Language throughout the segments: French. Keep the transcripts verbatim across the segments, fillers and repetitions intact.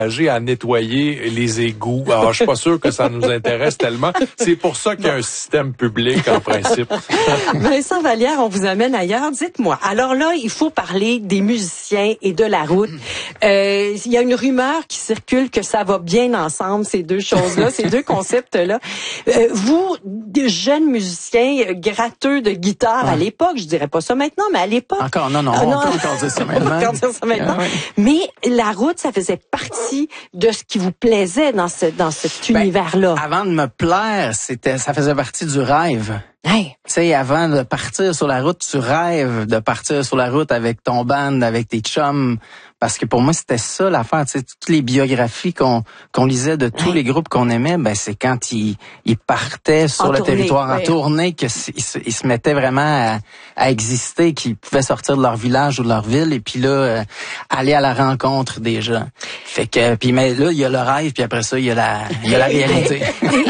à nettoyer les égouts. Alors, je suis pas sûr que ça nous intéresse tellement. C'est pour ça qu'il y a un système public, en principe. Vincent Vallière, on vous amène ailleurs. Dites-moi. Alors là, il faut parler des musiciens et de la route. Euh, il y a une rumeur qui circule que ça va bien ensemble, ces deux choses-là, ces deux concepts-là. Euh, vous, des jeunes musiciens gratteux de guitare ouais. à l'époque, je dirais pas ça maintenant, mais à l'époque. Encore, non, non, ah, non on peut encore dire ça maintenant. On peut encore dire ça maintenant. Ah, ouais. Mais la route, ça faisait partie de ce qui vous plaisait dans ce dans cet ben, univers-là. Avant de me plaire, c'était ça faisait partie du rêve. Hey. Tu sais, avant de partir sur la route, tu rêves de partir sur la route avec ton band, avec tes chums. Parce que pour moi, c'était ça l'affaire. Tu sais, toutes les biographies qu'on qu'on lisait de tous ouais. les groupes qu'on aimait, ben c'est quand ils, ils partaient sur en le tournée, territoire ouais. en tournée qu'ils se, ils se mettaient vraiment à, à exister, qu'ils pouvaient sortir de leur village ou de leur ville et puis là, euh, aller à la rencontre des gens. Fait que, puis mais là, il y a le rêve, puis après ça, il y a la, il y a la réalité.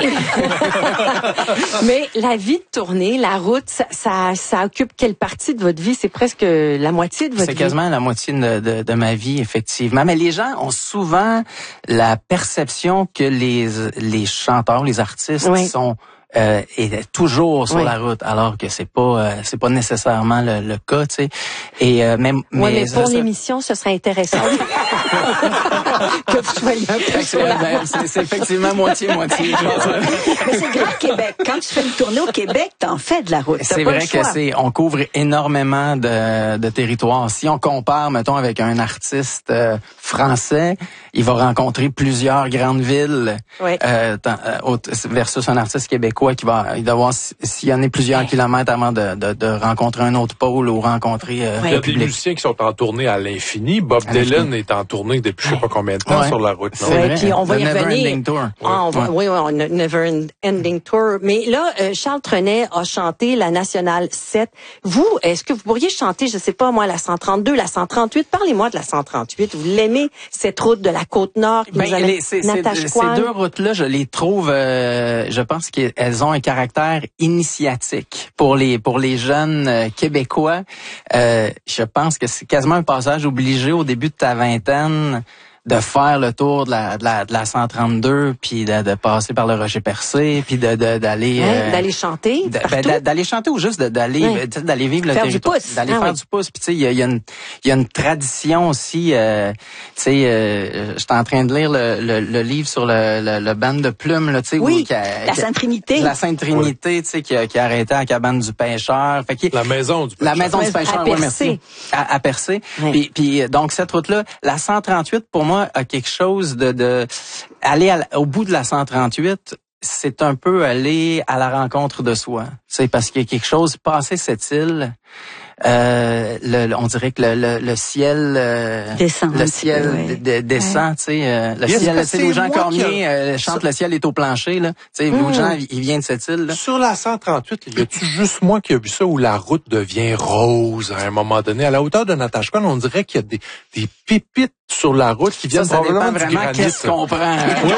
Mais la vie de tournée, la route, ça, ça, ça occupe quelle partie de votre vie? C'est presque la moitié de votre c'est vie. C'est quasiment la moitié de, de, de ma vie, effectivement. Mais les gens ont souvent la perception que les, les chanteurs, les artistes oui. sont Euh, est toujours sur oui. la route, alors que c'est pas euh, c'est pas nécessairement le, le cas, tu sais. Et euh, même mais, ouais, mais pour ça, l'émission, ce serait intéressant que vous soyez un peu sur la ben, c'est, c'est effectivement moitié moitié. Mais c'est grand Québec. Quand tu fais une tournée au Québec, t'en fais de la route. C'est vrai que c'est on couvre énormément de de territoires. Si on compare, mettons, avec un artiste euh, français, il va rencontrer plusieurs grandes villes oui. euh, versus un artiste québécois qui va il doit avoir sillonner plusieurs ouais. kilomètres avant de, de, de rencontrer un autre pôle ou rencontrer euh, ouais. Il y a des musiciens qui sont en tournée à l'infini. Bob à Dylan l'infini. est en tournée depuis ouais. je sais pas combien de temps ouais. sur la route. C'est vrai. Puis on va The y Never revenir. Ending Tour. Ah, on va, ouais. Oui, oui, Never Ending Tour. Mais là, euh, Charles Trenet a chanté la Nationale sept. Vous, est-ce que vous pourriez chanter, je sais pas moi, la cent trente-deux, la cent trente-huit? Parlez-moi de la cent trente-huit. Vous l'aimez, cette route de la Côte-Nord qui ben, nous amène les, c'est, c'est, Ces deux routes-là, je les trouve, euh, je pense qu'elles ont un caractère initiatique pour les pour les jeunes euh, Québécois. Euh, je pense que c'est quasiment un passage obligé au début de ta vingtaine de faire le tour de la de la, de la cent trente-deux puis de, de passer par le Rocher Percé puis de, de d'aller ouais, euh, d'aller chanter de, ben, d'aller chanter ou juste de, d'aller ouais. d'aller vivre le faire territoire, du pouce. d'aller ah, faire oui. du pouce. Puis tu sais, il y a, y a une il y a une tradition aussi. Euh, tu sais, euh, j'étais en train de lire le, le, le livre sur le, le, le band de plumes là, tu sais, oui, où, a, la Sainte Trinité, la Sainte Trinité, oui. tu sais, qui a, qui a arrêté à la cabane du pêcheur. Fait la maison du pêcheur. La maison du pêcheur, oui, merci. À, à Percé. Oui. Puis, puis donc cette route là, la cent trente-huit pour moi a quelque chose de, de aller à, au bout de la cent trente-huit, c'est un peu aller à la rencontre de soi. C'est parce qu'il y a quelque chose passé cette île. Euh, le, on dirait que le, le, le ciel euh, descend, le ciel ouais. de, de, descend, ouais. tu sais, euh, le yes, ciel, tu sais, les gens Cormier a... euh, chantent le ciel est au plancher là, tu sais, mmh. les gens ils viennent de cette île là. Sur la cent trente-huit, y a-tu juste moi qui a vu ça où la route devient rose à un moment donné à la hauteur de Natashquan, on dirait qu'il y a des des pépites sur la route qui viennent ça, ça probablement dépend du vraiment granit. Qu'est-ce qu'on prend. Oui,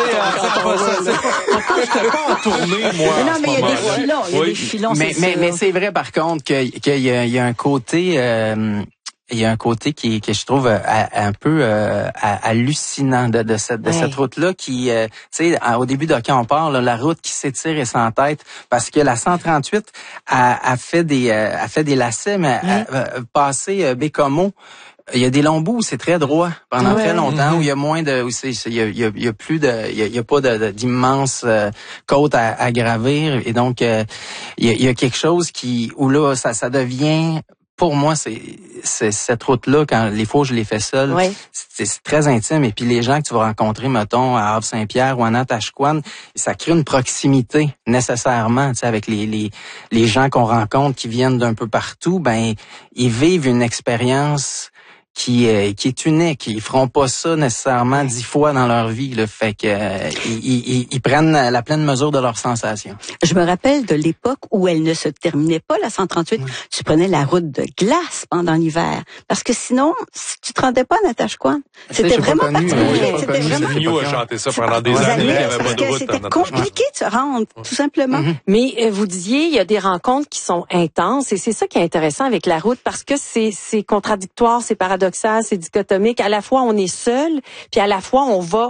j'étais pas en tournée moi. Non, mais il y a des filons, il y a des filons. Mais mais mais c'est vrai par contre qu'il y a il y a un côté euh, il y a un côté qui que je trouve euh, un peu euh, hallucinant de, de cette de ouais. cette route là qui euh, tu sais au début de quand on parle là, la route qui s'étire et sans tête parce que la cent trente-huit a, a fait des euh, a fait des lacets mais ouais. a, a passé euh, Bécomo. Il y a des longs bouts où c'est très droit pendant ouais. très longtemps, mm-hmm. où il y a moins de, où c'est, il y a, il y a, il y a plus de, il y a, il y a pas de, de, d'immenses euh, côtes à, à gravir, et donc euh, il, y a, il y a quelque chose qui, où là, ça, ça devient, pour moi, c'est, c'est cette route-là, quand les fois où je l'ai fait seul, ouais. c'est, c'est très intime, et puis les gens que tu vas rencontrer, mettons, à Havre-Saint-Pierre ou à Natashquan, ça crée une proximité nécessairement, tu sais, avec les, les, les gens qu'on rencontre qui viennent d'un peu partout, ben, ils vivent une expérience qui est qui est unique. Ils feront pas ça nécessairement dix fois dans leur vie. Là. Fait que euh, ils, ils, ils prennent la pleine mesure de leurs sensations. Je me rappelle de l'époque où elle ne se terminait pas, la cent trente-huit. Oui. Tu prenais la route de glace pendant l'hiver. Parce que sinon, si tu te rendais pas à Natashquan, c'était vraiment pas connu, particulier. oui, c'était vraiment... Mignon a chanté ça pendant des années. années il y avait parce pas de que route c'était compliqué de se rendre, tout simplement. Mm-hmm. Mais euh, vous disiez, il y a des rencontres qui sont intenses. Et c'est ça qui est intéressant avec la route, parce que c'est, c'est contradictoire, c'est paradoxal, c'est dichotomique. À la fois, on est seul, puis à la fois, on va